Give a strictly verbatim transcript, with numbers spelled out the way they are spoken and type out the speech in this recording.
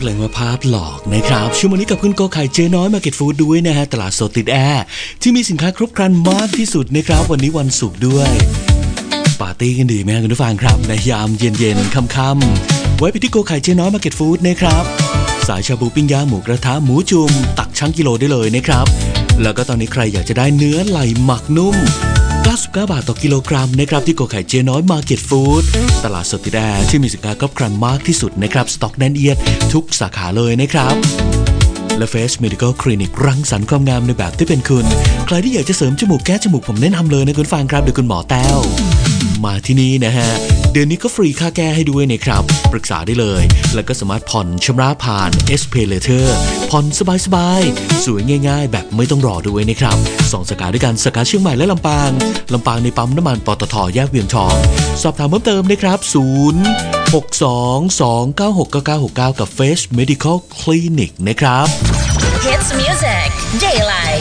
เพลงว่าภาพหลอกนะครับช่วงวันนี้กับคุณโกไข่เจ๊น้อยมาร์เก็ตฟู้ดด้วยนะฮะตลาดสดติดแอร์ที่มีสินค้าครบครันมากที่สุดนะครับวันนี้วันศุกร์ด้วยปาร์ตี้กันดีไหมครับคุณผู้ฟังครับในยามเย็นๆค่ำๆไว้ไปที่โกไข่เจ๊น้อยมาร์เก็ตฟู้ดนะครับสายชาบูปิ้งย่างหมูกระทะหมูจุ่มตักชั่งกิโลได้เลยนะครับแล้วก็ตอนนี้ใครอยากจะได้เนื้อไหล่หมักนุ่มเก้าสิบเก้าบาทต่อกิโลกรัมนะครับที่โกไข่เจ๊น้อยมาร์เก็ตฟู้ดตลาดสดติดแอร์ที่มีสินค้าครบครันมากที่สุดนะครับสต็อกแน่นเอียดทุกสาขาเลยนะครับและ Face Medical Clinic รังสรรค์ความงามในแบบที่เป็นคุณใครที่อยากจะเสริมจมูกแก้จมูกผมแนะนำเลยนะคุณฟังครับโดยคุณหมอแต้วมาที่นี่นะฮะเดือนนี้ก็ฟรีค่าแก้ให้ด้วยนะครับปรึกษาได้เลยแล้วก็สามารถผ่อนชำระผ่าน S Pay Later ผ่อนสบายๆสวยง่ายๆแบบไม่ต้องรอด้วยนะครับสองสาขาด้วยกันสาขาเชียงใหม่และลำปางลำปางในปั๊มน้ำมันปตท.แยกเวียงทองสอบถามเพิ่มเติมนะครับศูนย์ หก สอง สอง เก้า หก เก้า เก้า หก เก้ากับ Face Medical Clinic นะครับ Hits Music Daylight